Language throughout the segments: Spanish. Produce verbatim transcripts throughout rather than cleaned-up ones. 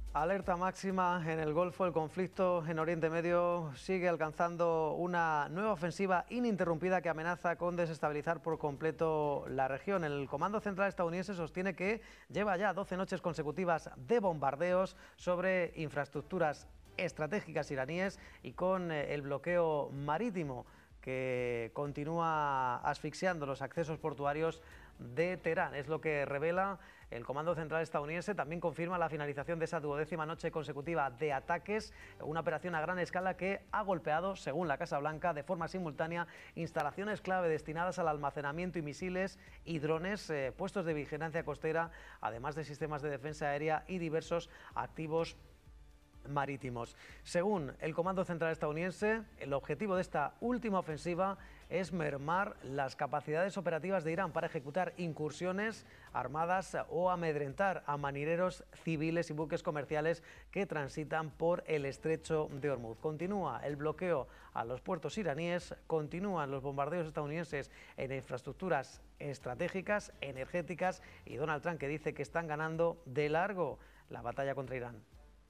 Alerta máxima en el Golfo. El conflicto en Oriente Medio sigue alcanzando una nueva ofensiva ininterrumpida que amenaza con desestabilizar por completo la región. El Comando Central estadounidense sostiene que lleva ya doce noches consecutivas de bombardeos sobre infraestructuras estratégicas iraníes y con el bloqueo marítimo que continúa asfixiando los accesos portuarios de Teherán. Es lo que revela el Comando Central estadounidense. También confirma la finalización de esa duodécima noche consecutiva de ataques, una operación a gran escala que ha golpeado, según la Casa Blanca, de forma simultánea, instalaciones clave destinadas al almacenamiento y misiles y drones, eh, puestos de vigilancia costera, además de sistemas de defensa aérea y diversos activos marítimos. Según el Comando Central estadounidense, el objetivo de esta última ofensiva es mermar las capacidades operativas de Irán para ejecutar incursiones armadas o amedrentar a marineros civiles y buques comerciales que transitan por el estrecho de Hormuz. Continúa el bloqueo a los puertos iraníes, continúan los bombardeos estadounidenses en infraestructuras estratégicas, energéticas, y Donald Trump, que dice que están ganando de largo la batalla contra Irán.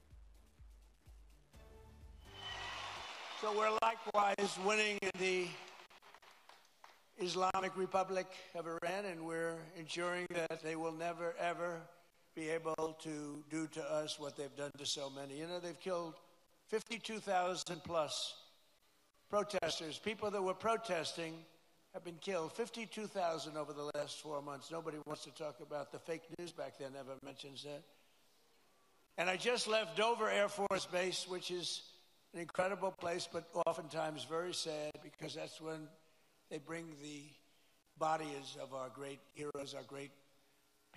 So we're likewise winning in the Islamic Republic of Iran, and we're ensuring that they will never, ever be able to do to us what they've done to so many. You know, they've killed fifty-two thousand plus protesters. People that were protesting have been killed. fifty-two thousand over the last four months. Nobody wants to talk about the fake news back then, never mentions that. And I just left Dover Air Force Base, which is an incredible place, but oftentimes very sad, because that's when they bring the bodies of our great heroes, our great